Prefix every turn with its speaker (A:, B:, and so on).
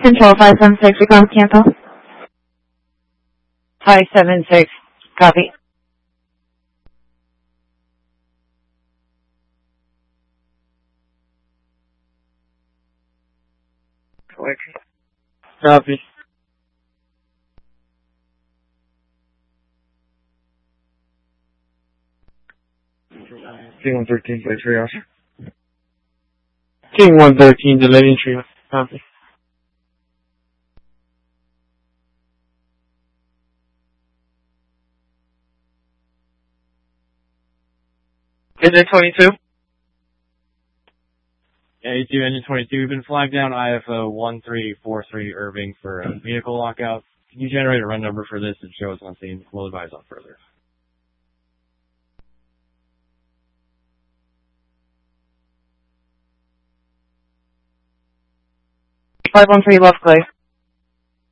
A: Control 576, we can cancel.
B: 576, copy.
C: Copy. King 113, play triage. King 113, delaying triage. Copy. Engine 22?
D: Yeah, A2, Engine 22. We've been flagged down IFO 1343 Irving for a vehicle lockout. Can you generate a run number for this and show us on scene? We'll advise on further.
B: 513 left, clear.